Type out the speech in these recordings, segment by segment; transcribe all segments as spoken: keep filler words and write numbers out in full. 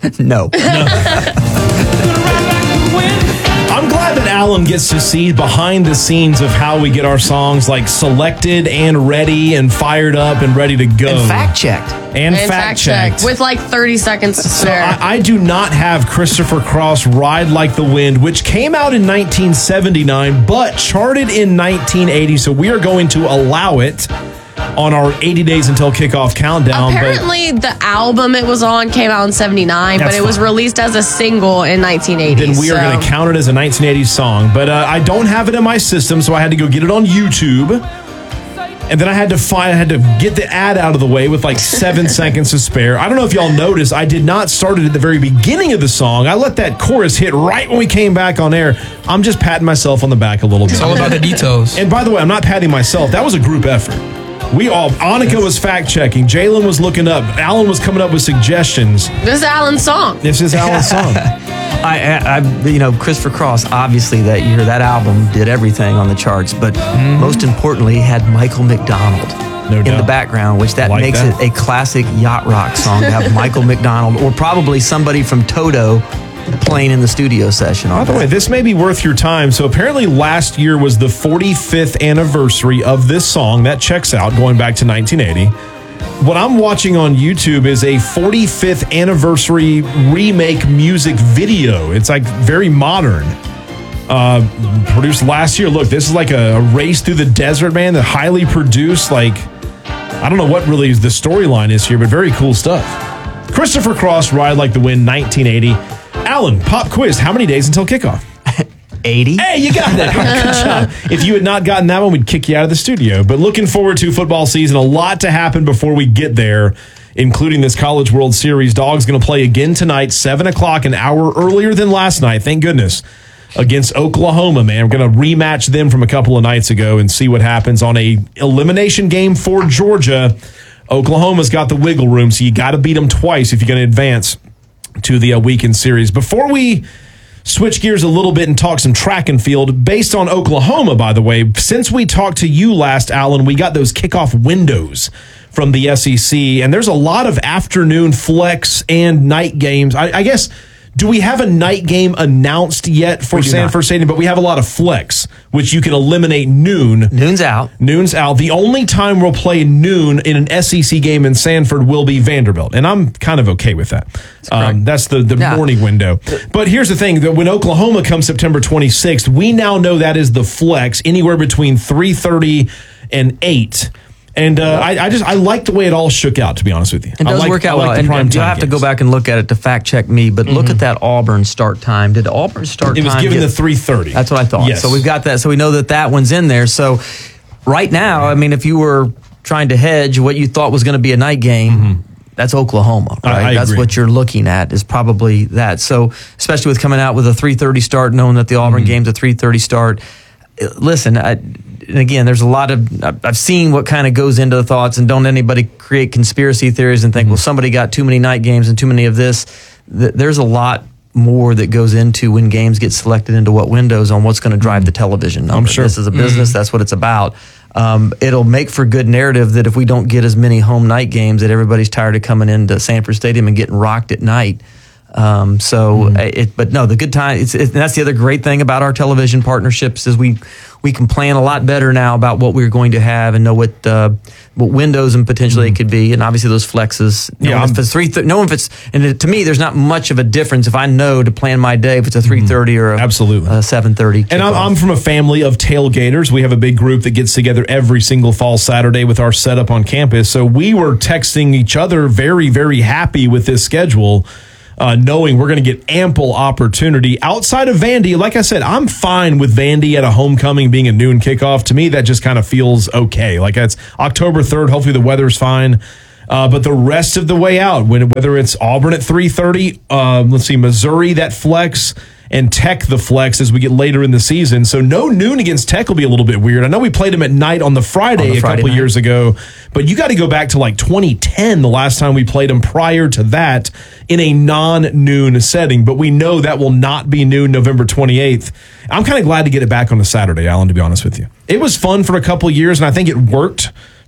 No. I'm glad that Alan gets to see behind the scenes of how we get our songs like selected and ready and fired up and ready to go. And fact-checked. And, And fact-checked. fact-checked with like thirty seconds to So spare. I, I do not have Christopher Cross Ride Like the Wind, which came out in nineteen seventy-nine, but charted in nineteen eighty. So we are going to allow it on our eighty days until kickoff countdown. Apparently, the album it was on came out in seventy-nine, but That's it was fine. released as a single in nineteen eighty. Then we are so. going to count it as a nineteen eighties song. But uh, I don't have it in my system, so I had to go get it on YouTube. And then I had to find, I had to get the ad out of the way with like seven seconds to spare. I don't know if y'all noticed, I did not start it at the very beginning of the song. I let that chorus hit right when we came back on air. I'm just patting myself on the back a little bit. It's all about the details. And by the way, I'm not patting myself. That was a group effort. We all, Annika was fact checking. Jalen was looking up. Alan was coming up with suggestions. This is Alan's song. This is Alan's song. I, I, I, you know, Christopher Cross, obviously that year, that album did everything on the charts, but mm-hmm. most importantly, had Michael McDonald No in doubt. the background, which that Like makes that. it a classic yacht rock song to have Michael McDonald or probably somebody from Toto playing in the studio session. By On the that. way, this may be worth your time. So apparently last year was the forty-fifth anniversary of this song. That checks out, going back to nineteen eighty. What I'm watching on YouTube is a forty-fifth anniversary remake music video. It's like very modern. Uh, produced last year. Look, this is like a, a race through the desert, man. The highly produced, like, I don't know what really the storyline is here, but very cool stuff. Christopher Cross, Ride Like the Wind, nineteen eighty. Alan, pop quiz. How many days until kickoff? eighty? Hey, you got that. Good job. If you had not gotten that one, we'd kick you out of the studio. But looking forward to football season. A lot to happen before we get there, including this College World Series. Dogs going to play again tonight, seven o'clock, an hour earlier than last night. Thank goodness. Against Oklahoma, man. We're going to rematch them from a couple of nights ago and see what happens on a elimination game for Georgia. Oklahoma's got the wiggle room, so you got to beat them twice if you're going to advance to the uh, weekend series. Before we switch gears a little bit and talk some track and field, based on Oklahoma, by the way, since we talked to you last, Alan, we got those kickoff windows from the S E C, and there's a lot of afternoon flex and night games. I, I guess, do we have a night game announced yet for Sanford Stadium? But we have a lot of flex, which you can eliminate noon. Noon's out. Noon's out. The only time we'll play noon in an S E C game in Sanford will be Vanderbilt, and I'm kind of okay with that. That's, um, that's the, the Yeah. morning window. But here's the thing, that when Oklahoma comes September twenty-sixth, we now know that is the flex, anywhere between three thirty and eight. And uh, I, I just I like the way it all shook out, to be honest with you. It does I like, work out I like well. the And, prime and you time have to games. go back and look at it to fact check me, but look at that Auburn start time. Did Auburn start It time? was given get- the three thirty. That's what I thought. Yes. So we've got that. So we know that that one's in there. So right now, I mean, if you were trying to hedge what you thought was going to be a night game, mm-hmm. that's Oklahoma, right? I, I that's agree. what you're looking at is probably that. So especially with coming out with a three thirty start, knowing that the Auburn Mm-hmm. game's a three thirty start. Listen, I, and again, there's a lot of, I've seen what kind of goes into the thoughts, and don't anybody create conspiracy theories and think, mm-hmm. well, somebody got too many night games and too many of this. There's a lot more that goes into when games get selected into what windows on what's going to drive the television number. I'm sure. This is a business. Mm-hmm. That's what it's about. Um, it'll make for good narrative that if we don't get as many home night games, that everybody's tired of coming into Sanford Stadium and getting rocked at night. Um, so, mm-hmm. it, but no, the good time, it's, it, that's the other great thing about our television partnerships is we, we can plan a lot better now about what we're going to have and know what, uh, what windows and potentially mm-hmm. it could be. And obviously those flexes, you yeah, know, if it's three, th- no, if it's, and it, to me, there's not much of a difference if I know to plan my day, if it's a three thirty mm-hmm. or a, Absolutely. a seven thirty. And I'm, I'm from a family of tailgaters. We have a big group that gets together every single fall Saturday with our setup on campus. So we were texting each other very, very happy with this schedule. Uh, knowing we're going to get ample opportunity outside of Vandy. Like I said, I'm fine with Vandy at a homecoming being a noon kickoff. To me, that just kind of feels okay. Like it's October third. Hopefully the weather's fine. Uh, but the rest of the way out, when, whether it's Auburn at three thirty, uh, let's see, Missouri, that flex, and Tech, the flex, as we get later in the season. So no noon against Tech will be a little bit weird. I know we played them at night on the Friday, on the a Friday couple night. years ago, but you got to go back to like twenty ten, the last time we played them prior to that in a non-noon setting. But we know that will not be noon November twenty-eighth. I'm kind of glad to get it back on a Saturday, Alan, to be honest with you. It was fun for a couple years, and I think it worked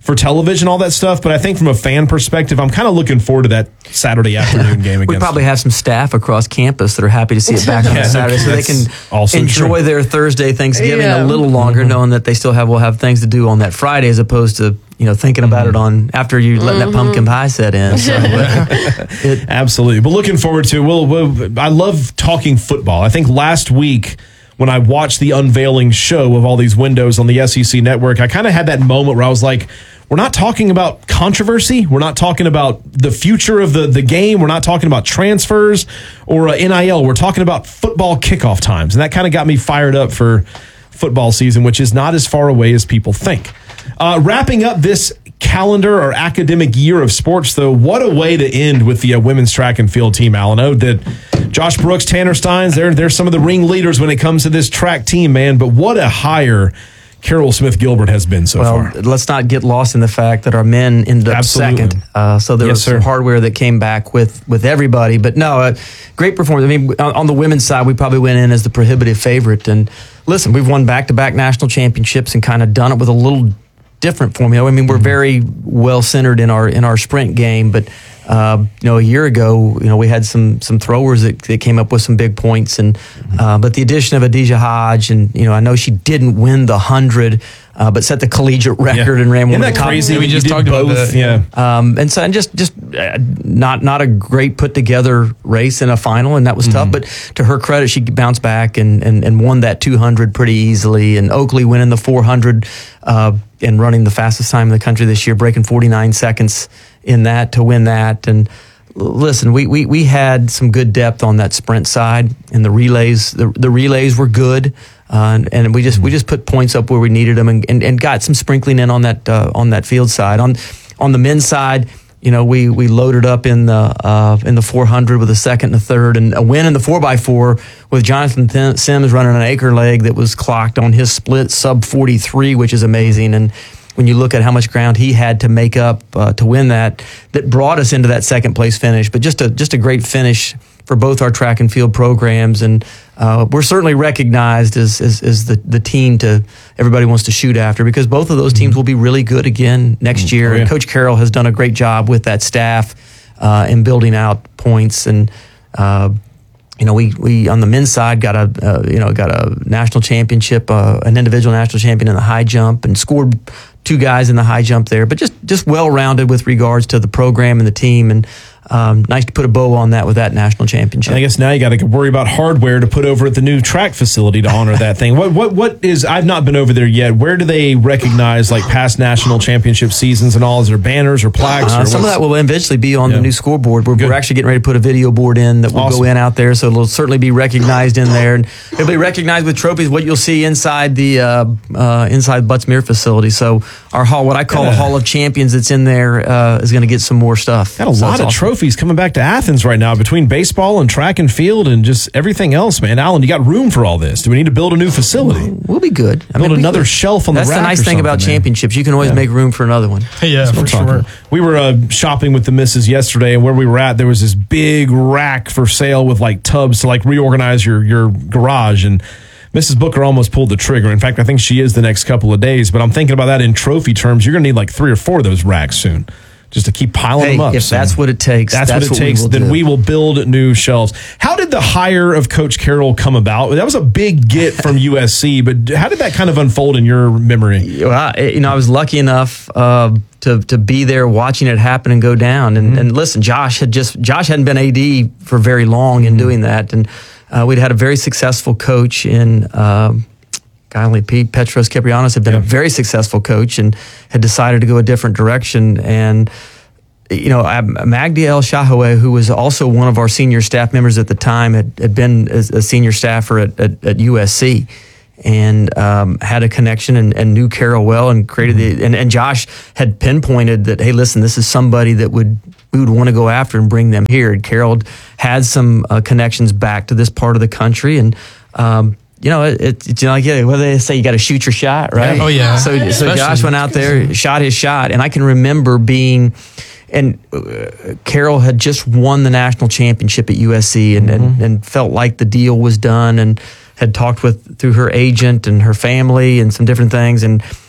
for television, all that stuff. But I think from a fan perspective, I'm kind of looking forward to that Saturday afternoon game against We probably have some staff across campus that are happy to see it back on Yeah, Saturday, so they that's can also enjoy true. their Thursday Thanksgiving Yeah. a little longer, knowing that they still have will have things to do on that Friday, as opposed to you know thinking about it on after you let that pumpkin pie set in. So, uh, it, Absolutely. But looking forward to we'll, we'll I love talking football. I think last week when I watched the unveiling show of all these windows on the S E C network, I kind of had that moment where I was like, we're not talking about controversy. We're not talking about the future of the, the game. We're not talking about transfers or uh, N I L. We're talking about football kickoff times. And that kind of got me fired up for football season, which is not as far away as people think. Uh, wrapping up this calendar or academic year of sports, though, what a way to end with the uh, women's track and field team, Alan. Oh, that Josh Brooks, Tanner Steins, they're, they're some of the ring-leaders when it comes to this track team, man. But what a hire Carol Smith-Gilbert has been so well, far. let's not get lost in the fact that our men ended up Absolutely. second. Uh, so there Yes, was some sir. hardware that came back with with everybody. But no, uh, great performance. I mean, on, on the women's side, we probably went in as the prohibitive favorite. And listen, we've won back-to-back national championships and kind of done it with a little different formula. I mean, we're very well centered in our in our sprint game, but uh, you know, a year ago, you know, we had some some throwers that, that came up with some big points, and uh, but the addition of Adijah Hodge, and you know, I know she didn't win the hundred, uh, but set the collegiate record Yeah. and ran Isn't one of that the top- crazy? We You just did talked about both. that. Yeah. um, and so, and just, just uh, not, not a great put together race in a final, and that was tough. But to her credit, she bounced back and, and, and won that two hundred pretty easily. And Oakley winning the four hundred uh, and running the fastest time in the country this year, breaking forty-nine seconds in that to win that. And listen, we, we, we had some good depth on that sprint side, and the relays, the, the relays were good. Uh, and, and we just we just put points up where we needed them, and, and, and got some sprinkling in on that uh, on that field side. On on the men's side, you know, we we loaded up in the uh, in the four hundred with a second and a third, and a win in the four by four with Jonathan Th- Sims running an acre leg that was clocked on his split sub forty-three, which is amazing. And when you look at how much ground he had to make up uh, to win that, that brought us into that second place finish. But just a just a great finish for both our track and field programs, and uh, we're certainly recognized as, as as the the team to everybody wants to shoot after, because both of those teams will be really good again next year. Oh, yeah. And Coach Carroll has done a great job with that staff uh, in building out points, and uh, you know we we on the men's side got a uh, you know got a national championship, uh, an individual national champion in the high jump, and scored two guys in the high jump there, but just just well rounded with regards to the program and the team, and um, nice to put a bow on that with that national championship. I guess now you got to worry about hardware to put over at the new track facility to honor that thing. What what what is? I've not been over there yet. Where do they recognize like past national championship seasons and all? Is there banners or plaques? Uh, or some of what's- that will eventually be on Yeah. the new scoreboard. We're, Good. we're actually getting ready to put a video board in that will Awesome. go in out there, so it'll certainly be recognized in there, and it'll be recognized with trophies. What you'll see inside the uh, uh, inside Butts-Mehre facility. So our hall, what I call Yeah. the Hall of Champions, that's in there, uh, is going to get some more stuff. Got a So lot it's of awesome. trophies coming back to Athens right now between baseball and track and field and just everything else, man. Alan, you got room for all this. Do we need to build a new facility? We'll be good. I Build we another could- shelf on the That's rack the nice or thing about something, man. championships. You can always Yeah. make room for another one. Yeah, for Talking. sure. We were uh, shopping with the missus yesterday, and where we were at, there was this big rack for sale with like tubs to like reorganize your your garage. And Missus Booker almost pulled the trigger. In fact, I think she is the next couple of days. But I'm thinking about that in trophy terms. You're going to need like three or four of those racks soon, just to keep piling Hey, them up. if So that's what it takes, that's, that's what it what we takes. will Then do. we will build new shelves. How did the hire of Coach Carroll come about? That was a big get from U S C, but how did that kind of unfold in your memory? Well, I, you know, I was lucky enough uh, to to be there watching it happen and go down. And, Mm-hmm. and listen, Josh had just Josh hadn't been A D for very long in Mm-hmm. doing that, and uh, we'd had a very successful coach in. Um, Golly, Pete Petros Kiprianos had been Yeah. a very successful coach and had decided to go a different direction. And you know, I- Magdi El Shahaweh, who was also one of our senior staff members at the time, had, had been a, a senior staffer at, at, at U S C, and um, had a connection and, and knew Carroll well, and created the. And, and Josh had pinpointed that, hey, listen, this is somebody that would we would want to go after and bring them here. And Carroll had some uh, connections back to this part of the country, and. Um, You know, it, it, it's like, yeah, what do they say? You got to shoot your shot, right? Oh, yeah. So, so Especially- Josh went out there, shot his shot, and I can remember being, and uh, Carroll had just won the national championship at U S C, and, and and felt like the deal was done, and had talked with through her agent and her family and some different things, and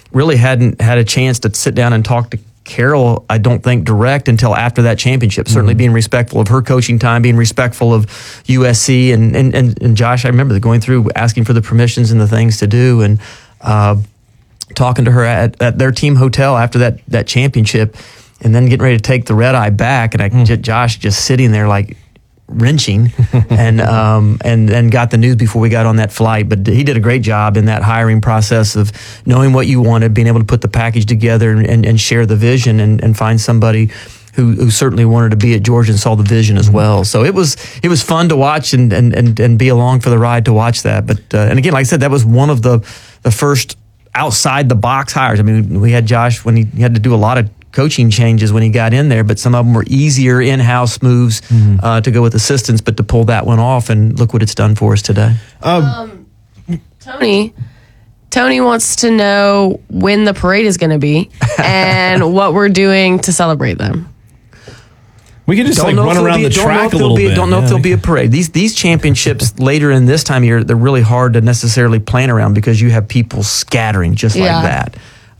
really hadn't had a chance to sit down and talk to Carol, I don't think, direct until after that championship. Certainly being respectful of her coaching time, being respectful of U S C. And, and, and, and Josh, I remember going through asking for the permissions and the things to do, and uh, talking to her at, at their team hotel after that, that championship, and then getting ready to take the red eye back. And I, mm. Josh just sitting there like wrenching and um, and and got the news before we got on that flight. But he did a great job in that hiring process of knowing what you wanted, being able to put the package together and, and, and share the vision, and, and find somebody who, who certainly wanted to be at Georgia and saw the vision as well. So it was it was fun to watch and and, and, and be along for the ride to watch that. But uh, and again, like I said, that was one of the the first outside the box hires. I mean, we had Josh when he, he had to do a lot of coaching changes when he got in there, but some of them were easier in-house moves mm-hmm. uh, to go with assistants, but to pull that one off, and look what it's done for us today. Um, um, Tony, Tony wants to know when the parade is going to be and what we're doing to celebrate them. We could just like run around the track a little bit. Don't know if there'll be a parade. These these championships later in this time of year, they're really hard to necessarily plan around because you have people scattering just like Yeah. that.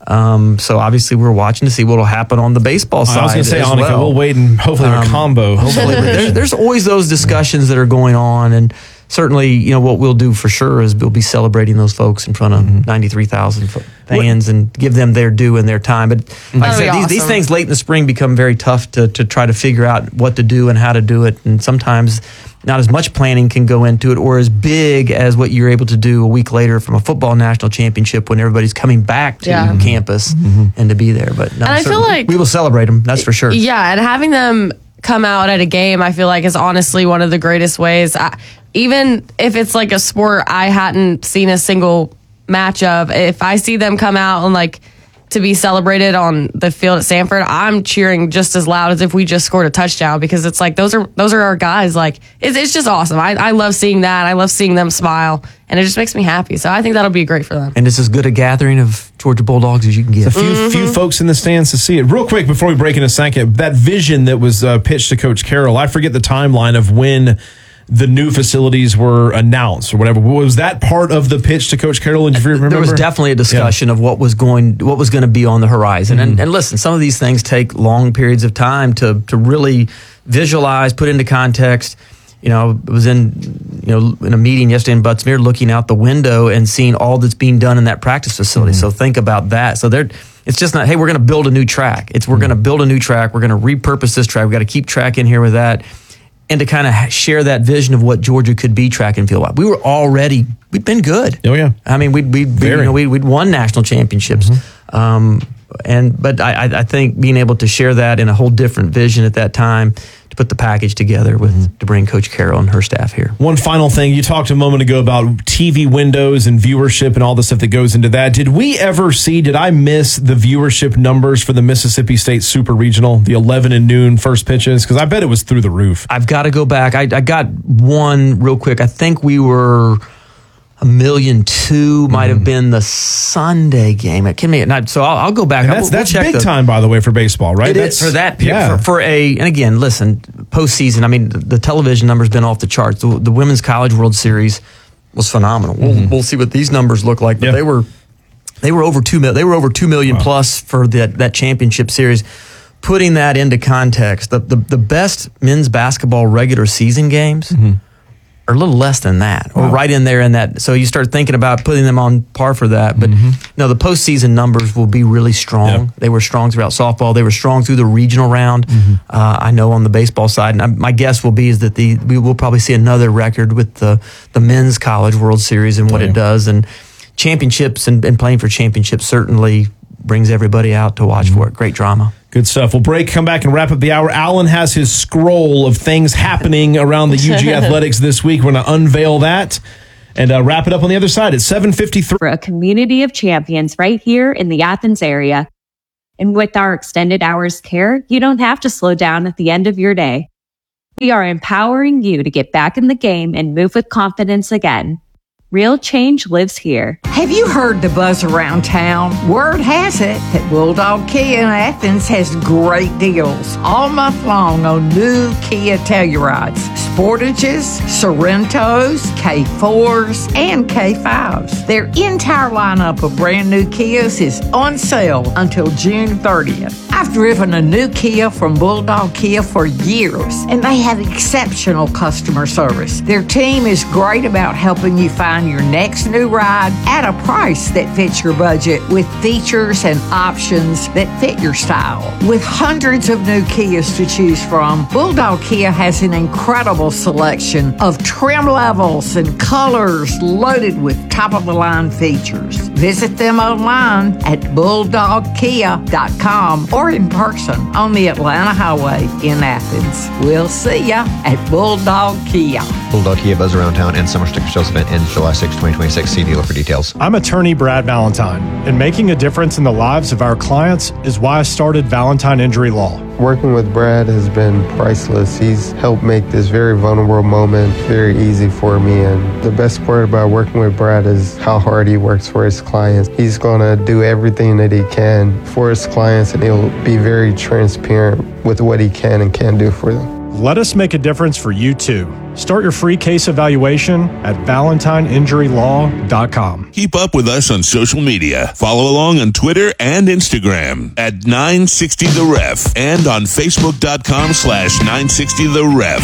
Um, so obviously we're watching to see what will happen on the baseball side. I was going to say, as Annika, well. we'll wait and hopefully Um, a combo. Hopefully, but there, there's always those discussions that are going on, and certainly, you know, what we'll do for sure is we'll be celebrating those folks in front of mm-hmm. ninety-three thousand fans what? and give them their due and their time. But like I said, awesome. these, these things late in the spring become very tough to to try to figure out what to do and how to do it, and sometimes not as much planning can go into it, or as big as what you're able to do a week later from a football national championship when everybody's coming back to Yeah. campus mm-hmm. and to be there. But no, And I feel like we will celebrate them. That's for sure. Yeah, and having them come out at a game, I feel like is honestly one of the greatest ways. I, even if it's like a sport I hadn't seen a single match of, if I see them come out and like to be celebrated on the field at Sanford, I'm cheering just as loud as if we just scored a touchdown, because it's like those are those are our guys. Like it's it's just awesome. I, I love seeing that. I love seeing them smile, and it just makes me happy. So I think that'll be great for them. And it's as good a gathering of Georgia Bulldogs as you can get. A few mm-hmm. few folks in the stands to see it. Real quick before we break in a second, that vision that was uh, pitched to Coach Carroll, I forget the timeline of when the new facilities were announced or whatever. Was that part of the pitch to Coach Carroll? If you remember? There was definitely a discussion yeah. of what was going what was going to be on the horizon. Mm-hmm. And, and listen, some of these things take long periods of time to to really visualize, put into context. You know, I was in you know in a meeting yesterday in Butts-Mehre, looking out the window and seeing all that's being done in that practice facility. Mm-hmm. So think about that. So there, it's just not, hey, we're going to build a new track. It's we're mm-hmm. going to build a new track. We're going to repurpose this track. We've got to keep track in here with that. And to kind of share that vision of what Georgia could be track and field. We were already, we'd been good. Oh, yeah. I mean, we'd, we'd, we, you know, we'd, we'd won national championships. Mm-hmm. Um, and But I, I think being able to share that in a whole different vision at that time, to put the package together with mm-hmm. to bring Coach Carroll and her staff here. One final thing. You talked a moment ago about T V windows and viewership and all the stuff that goes into that. Did we ever see, did I miss the viewership numbers for the Mississippi State Super Regional, the eleven and noon first pitches? Because I bet it was through the roof. I've got to go back. I, I got one real quick. I think we were a million two, might have been the Sunday game. It can be, not, so I'll, I'll go back. And that's we'll that's check big the, time, by the way, for baseball, right? It that's, is for that, yeah. for, for a, and again, listen, postseason, I mean, the, the television number's been off the charts. The, the Women's College World Series was phenomenal. Mm-hmm. We'll, we'll see what these numbers look like, but yeah. they were they were over two million. They were over two million wow. plus for that that championship series. Putting that into context, the the, the best men's basketball regular season games mm-hmm. are a little less than that, or wow. right in there in that. So you start thinking about putting them on par for that. But mm-hmm. no, the postseason numbers will be really strong. Yep. They were strong throughout softball. They were strong through the regional round. Mm-hmm. Uh, I know on the baseball side, and I, my guess will be is that the we will probably see another record with the the men's College World Series and what oh, yeah. it does, and championships and, and playing for championships certainly brings everybody out to watch mm-hmm. for it. Great drama. Good stuff. We'll break, come back and wrap up the hour. Alan has his scroll of things happening around the U G Athletics this week. We're going to unveil that and uh, wrap it up on the other side at seven fifty-three. For a community of champions right here in the Athens area. And with our extended hours care, you don't have to slow down at the end of your day. We are empowering you to get back in the game and move with confidence again. Real change lives here. Have you heard the buzz around town? Word has it that Bulldog Kia in Athens has great deals all month long on new Kia Tellurides. Sportages, Sorrentos, K fours, and K fives. Their entire lineup of brand new Kias is on sale until June thirtieth. I've driven a new Kia from Bulldog Kia for years, and they have exceptional customer service. Their team is great about helping you find your next new ride at a price that fits your budget with features and options that fit your style. With hundreds of new Kias to choose from, Bulldog Kia has an incredible selection of trim levels and colors loaded with top-of-the-line features. Visit them online at bulldog kia dot com or in person on the Atlanta Highway in Athens. We'll see ya at Bulldog Kia. Bulldog Kia Buzz Around Town and Summer Sticker Sales event ends July sixth, twenty twenty-six. See dealer for details. I'm attorney Brad Valentine, and making a difference in the lives of our clients is why I started Valentine Injury Law. Working with Brad has been priceless. He's helped make this very vulnerable moment very easy for me, and the best part about working with Brad is how hard he works for his clients. He's going to do everything that he can for his clients, and he'll be very transparent with what he can and can't do for them. Let us make a difference for you too. Start your free case evaluation at valentine injury law dot com. Keep up with us on social media. Follow along on Twitter and Instagram at nine sixty the ref and on facebook.com slash 960 the ref.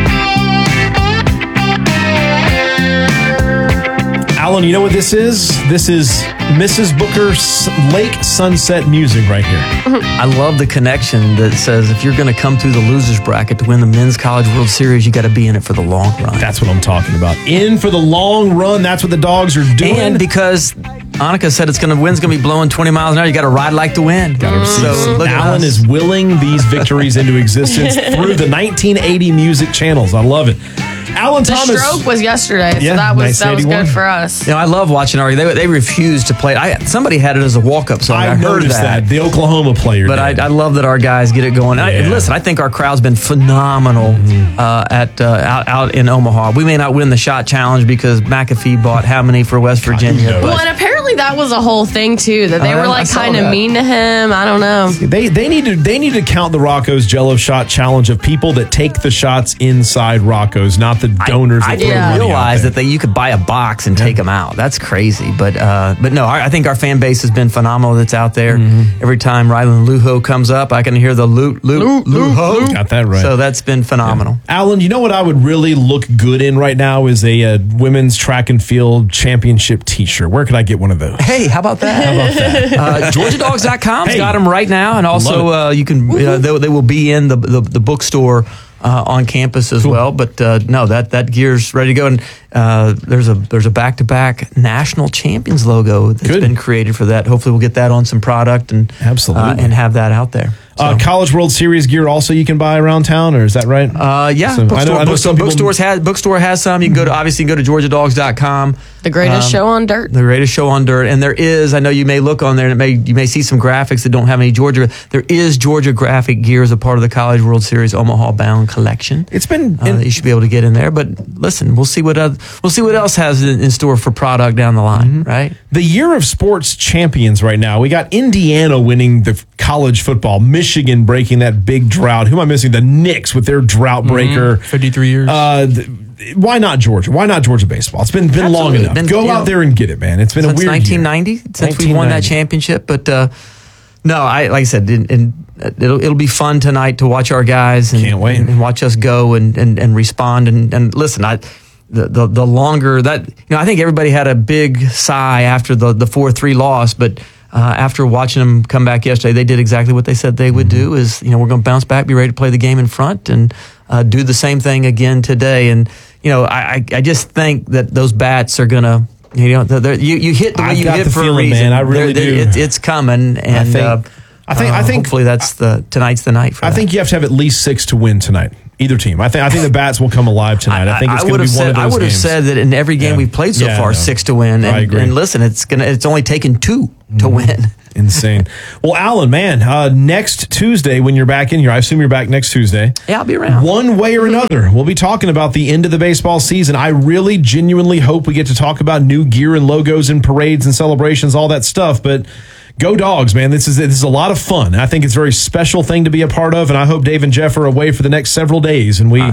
Alan, you know what this is? This is Missus Booker's Lake Sunset music right here. I love the connection that says if you're going to come through the losers bracket to win the Men's College World Series, you got to be in it for the long run. That's what I'm talking about. In for the long run. That's what the Dogs are doing. And because Annika said it's going to wind's going to be blowing twenty miles an hour, you got to ride like the wind. Gotta receive. So look at Alan us. is willing these victories into existence through the nineteen eighty music channels. I love it. Alan The Thomas. stroke was yesterday, so Yeah, that was nice that was eighty-one. good for us. You know, I love watching Ari. They, they refused to play it. I, somebody had it as a walk-up song. I, I heard noticed that. that. The Oklahoma player But I, did. I love that our guys get it going. I, Yeah. listen, I think our crowd's been phenomenal Mm-hmm. uh, at uh, out, out in Omaha. We may not win the shot challenge because McAfee bought how many for West Virginia? knows? But Well, and apparently that was a whole thing too. That they Oh, were I like saw kind of that. mean to him. I don't know. They they need to they need to count the Rocco's Jello Shot Challenge of people that take the shots inside Rocco's, not the donors. I that throw didn't money out realize there. that they, you could buy a box and take them out. That's crazy. But uh, but no, I, I think our fan base has been phenomenal that's out there. Mm-hmm. Every time Rylan Luho comes up, I can hear the loot, loot, Luho. Got that right. So that's been phenomenal. Alan, you know what I would really look good in right now is a uh, women's track and field championship T-shirt. Where could I get one of those? Hey, how about that? How about that? Uh, Georgia Dogs dot com's Hey. got them right now, and also Love uh, you can uh, they, they will be in the the, the bookstore uh, on campus as well. But uh, no, that that gear's ready to go, and uh, there's a there's a back to back national champions logo that's Good. been created for that. Hopefully, we'll get that on some product and Absolutely. uh, and have that out there. Uh, So- College World Series gear also you can buy around town, or is that right? Uh, yeah, So, I know- bookstore, I know bookstore, some people- bookstores has bookstore has some. You can go to obviously you can go to Georgia Dogs dot com. The greatest Um, show on dirt. The greatest show on dirt, and there is. I know you may look on there, and it may you may see some graphics that don't have any Georgia. There is Georgia graphic gear as a part of the College World Series Omaha bound collection. It's been Uh, in- that you should be able to get in there. But listen, we'll see what other, we'll see what else has in, in store for product down the line, right? the year of sports champions right now. We got Indiana winning the college football, Michigan breaking that big drought. Who am I missing? The Knicks with their drought breaker. fifty-three years. Uh, th- why not Georgia? Why not Georgia baseball? It's been been long Absolutely. enough. Been, Go you out know, there and get it, man. It's been a Since weird nineteen year. ninety, since we won that championship. But uh, no, I like I said, in, in, it'll it'll be fun tonight to watch our guys and, Can't wait. and, and watch us go and, and, and respond and, and listen. I the, the the longer that you know, I think everybody had a big sigh after the the four three loss, but. Uh, after watching them come back yesterday, they did exactly what they said they would do. Is you know we're going to bounce back, be ready to play the game in front, and uh, do the same thing again today. And you know I I, I just think that those bats are going to. You know, they're, they're, you you hit the way I've you got hit the for feeling, a reason. man. I really They're- they're- do. It's, it's coming, and think- uh, I think- I uh, think- hopefully that's the tonight's the night for I that. think you have to have at least six to win tonight. Either team. I think I think the bats will come alive tonight. I, think it's going would to be have one said of those I would have games. said that in every game Yeah. we've played so Yeah, I far, know. six to win. And, I agree. and listen, it's gonna it's only taken two to win. Insane. Well, Alan, man, uh, next Tuesday when you're back in here, I assume you're back next Tuesday. Yeah, I'll be around. One way or another, we'll be talking about the end of the baseball season. I really genuinely hope we get to talk about new gear and logos and parades and celebrations, all that stuff. But go Dogs, man. This is this is a lot of fun. I think it's a very special thing to be a part of, and I hope Dave and Jeff are away for the next several days, and we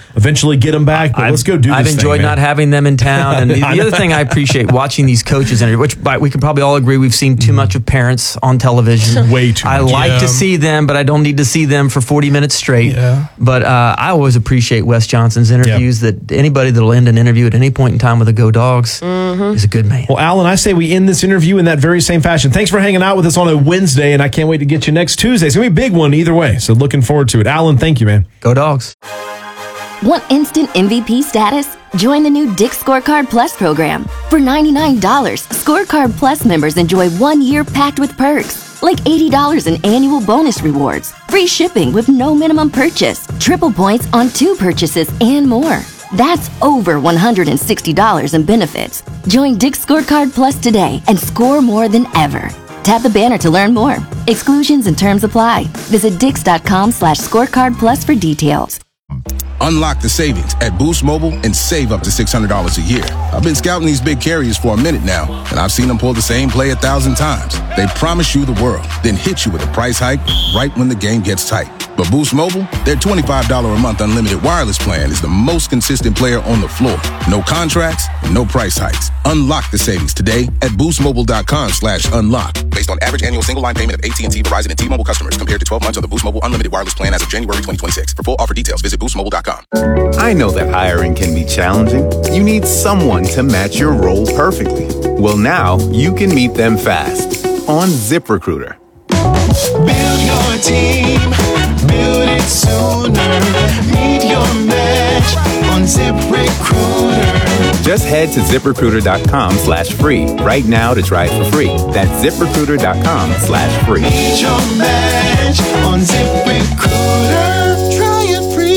eventually get them back. But I've, let's go do this I've enjoyed thing, not having them in town. And the, the other thing I appreciate watching these coaches interview, which by, we can probably all agree we've seen too much of parents on television. Way too much. I like Yeah. to see them, but I don't need to see them for forty minutes straight. Yeah. But uh, I always appreciate Wes Johnson's interviews. That anybody that'll end an interview at any point in time with the Go Dogs is a good man. Well, Alan, I say we end this interview in that very same fashion. Thanks for hanging out with us on a Wednesday, and I can't wait to get you next Tuesday. It's going to be a big one either way, so looking forward to it. Alan, thank you, man. Go Dogs. Want instant M V P status? Join the new Dick's Scorecard Plus program. For ninety-nine dollars, Scorecard Plus members enjoy one year packed with perks, like eighty dollars in annual bonus rewards, free shipping with no minimum purchase, triple points on two purchases, and more. That's over one hundred sixty dollars in benefits. Join Dick's Scorecard Plus today and score more than ever. Tap the banner to learn more. Exclusions and terms apply. Visit dix.com slash scorecard plus for details. Unlock the savings at Boost Mobile and save up to six hundred dollars a year. I've been scouting these big carriers for a minute now, and I've seen them pull the same play a thousand times. They promise you the world, then hit you with a price hike right when the game gets tight. But Boost Mobile, their twenty-five dollars a month unlimited wireless plan is the most consistent player on the floor. No contracts, no price hikes. Unlock the savings today at boostmobile.com slash unlock. Based on average annual single line payment of A T and T, Verizon, and T-Mobile customers compared to twelve months of the Boost Mobile unlimited wireless plan as of January twenty twenty-six. For full offer details, visit boost mobile dot com. I know that hiring can be challenging. You need someone to match your role perfectly. Well, now you can meet them fast on ZipRecruiter. Build your team, build it sooner. Meet your match on ZipRecruiter. Just head to ZipRecruiter.com slash free right now to try it for free. That's ZipRecruiter.com slash free. Meet your match on ZipRecruiter. Try it free.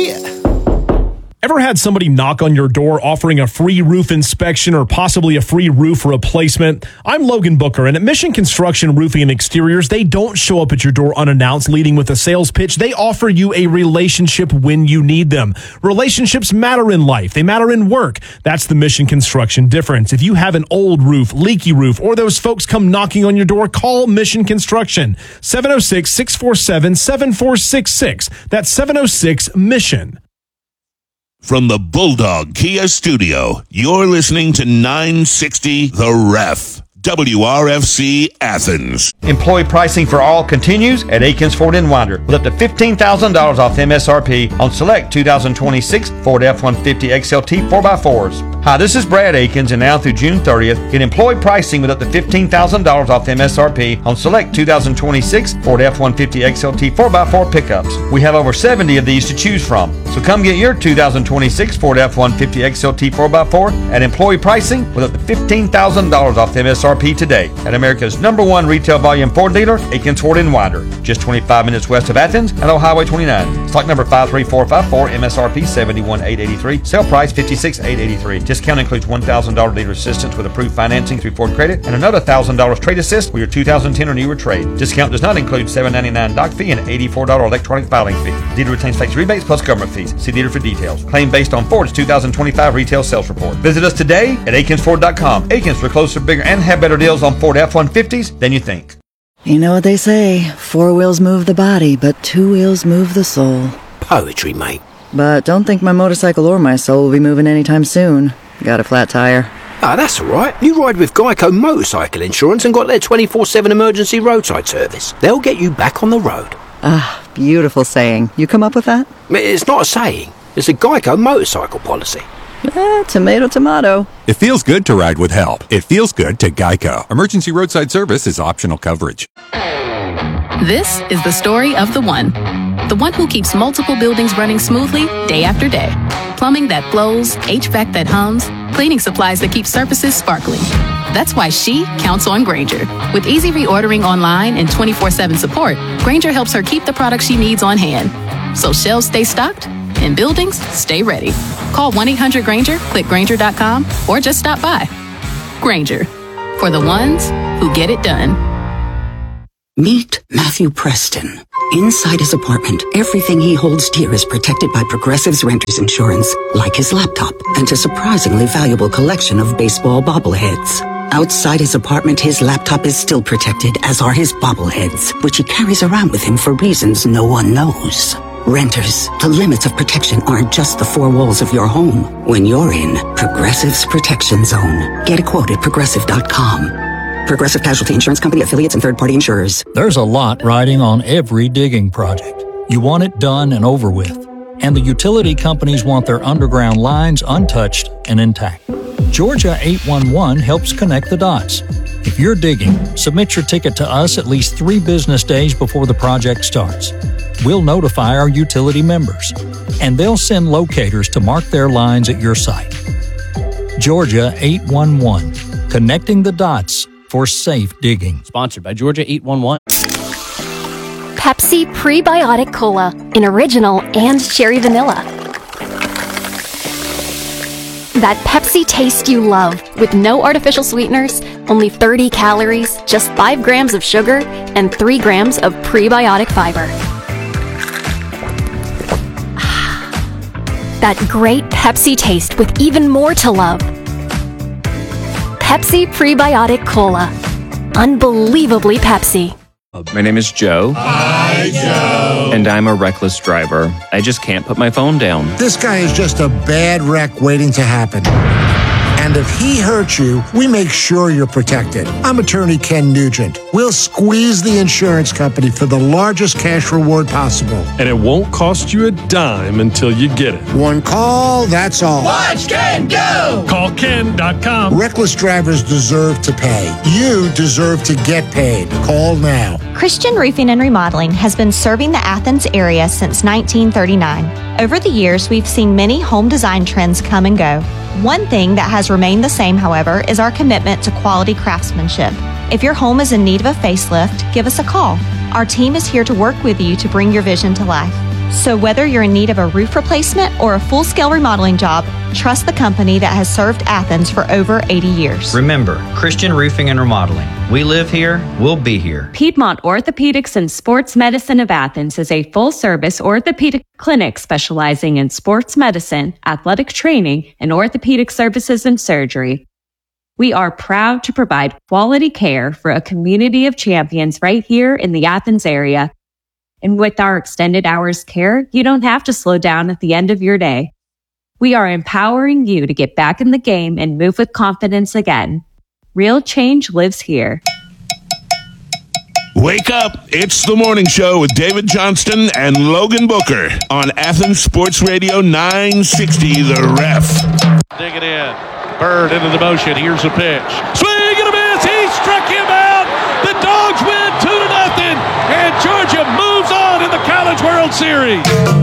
Ever had somebody knock on your door offering a free roof inspection or possibly a free roof replacement? I'm Logan Booker, and at Mission Construction Roofing and Exteriors, they don't show up at your door unannounced leading with a sales pitch. They offer you a relationship when you need them. Relationships matter in life. They matter in work. That's the Mission Construction difference. If you have an old roof, leaky roof, or those folks come knocking on your door, call Mission Construction. seven oh six, six four seven, seven four six six. That's seven oh six Mission. From the Bulldog Kia Studio, you're listening to nine sixty The Ref. W R F C Athens. Employee pricing for all continues at Akins Ford in Winder with up to fifteen thousand dollars off M S R P on select two thousand twenty-six Ford F one fifty X L T four by fours. Hi, this is Brad Akins, and now through June thirtieth, get employee pricing with up to fifteen thousand dollars off M S R P on select two thousand twenty-six Ford F one fifty X L T four by four pickups. We have over seventy of these to choose from. So come get your two thousand twenty-six Ford F one fifty X L T four by four at employee pricing with up to fifteen thousand dollars off M S R P today at America's number one retail volume Ford dealer, Akins Ford in Winder, just twenty-five minutes west of Athens and on Highway twenty-nine. Stock number five three four five four, M S R P seventy-one thousand eight hundred eighty-three, sale price fifty-six thousand eight hundred eighty-three. Discount includes one thousand dollars dealer assistance with approved financing through Ford Credit and another one thousand dollars trade assist with your two thousand ten or newer trade. Discount does not include seven dollars and ninety-nine cents dock fee and eighty-four dollars electronic filing fee. Dealer retains tax rebates plus government fees. See dealer for details. Claim based on Ford's two thousand twenty-five retail sales report. Visit us today at akins ford dot com. Akins, we're closer, bigger, and have better deals on Ford F one fifties than you think. You know what they say, four wheels move the body, but two wheels move the soul. Poetry, mate. But don't think my motorcycle or my soul will be moving anytime soon. Got a flat tire. Ah, that's all right. You ride with Geico Motorcycle Insurance and got their twenty-four seven emergency roadside service. They'll get you back on the road. Ah, beautiful saying. You come up with that? It's not a saying. It's a Geico motorcycle policy. Eh, tomato, tomato. It feels good to ride with help. It feels good to Geico. Emergency roadside service is optional coverage. This is the story of the one. The one who keeps multiple buildings running smoothly day after day. Plumbing that flows, H V A C that hums, cleaning supplies that keep surfaces sparkling. That's why she counts on Grainger. With easy reordering online and twenty-four seven support, Grainger helps her keep the products she needs on hand. So shelves stay stocked and buildings stay ready. Call one eight hundred Grainger, click Grainger dot com, or just stop by. Grainger, for the ones who get it done. Meet Matthew Preston. Inside his apartment, everything he holds dear is protected by Progressive's Renters Insurance, like his laptop and a surprisingly valuable collection of baseball bobbleheads. Outside his apartment, his laptop is still protected, as are his bobbleheads, which he carries around with him for reasons no one knows. Renters, the limits of protection aren't just the four walls of your home. When you're in Progressive's Protection Zone. Get a quote at progressive dot com. Progressive Casualty Insurance Company, affiliates, and third-party insurers. There's a lot riding on every digging project. You want it done and over with. And the utility companies want their underground lines untouched and intact. Georgia eight one one helps connect the dots. If you're digging, submit your ticket to us at least three business days before the project starts. We'll notify our utility members, and they'll send locators to mark their lines at your site. Georgia eight one one, connecting the dots for safe digging. Sponsored by Georgia eight one one. Pepsi Prebiotic Cola in original and cherry vanilla. That Pepsi taste you love with no artificial sweeteners, only thirty calories, just five grams of sugar, and three grams of prebiotic fiber. That great Pepsi taste with even more to love. Pepsi Prebiotic Cola. Unbelievably Pepsi. My name is Joe. Hi, Joe. And I'm a reckless driver. I just can't put my phone down. This guy is just a bad wreck waiting to happen. And if he hurts you, we make sure you're protected. I'm attorney Ken Nugent. We'll squeeze the insurance company for the largest cash reward possible. And it won't cost you a dime until you get it. One call, that's all. Watch Ken go! Call Ken dot com. Reckless drivers deserve to pay. You deserve to get paid. Call now. Christian Roofing and Remodeling has been serving the Athens area since nineteen thirty-nine. Over the years, we've seen many home design trends come and go. One thing that has remained the same, however, is our commitment to quality craftsmanship. If your home is in need of a facelift, give us a call. Our team is here to work with you to bring your vision to life. So whether you're in need of a roof replacement or a full-scale remodeling job, trust the company that has served Athens for over eighty years. Remember, Christian Roofing and Remodeling. We live here, we'll be here. Piedmont Orthopedics and Sports Medicine of Athens is a full-service orthopedic clinic specializing in sports medicine, athletic training, and orthopedic services and surgery. We are proud to provide quality care for a community of champions right here in the Athens area. And with our extended hours care, you don't have to slow down at the end of your day. We are empowering you to get back in the game and move with confidence again. Real change lives here. Wake up. It's the morning show with David Johnston and Logan Booker on Athens Sports Radio nine sixty The Ref. Dig it in. Bird into the motion. Here's a pitch. Swing and a miss. He struck him out. The Dogs win two to nothing. And Georgia moves on in the College World Series.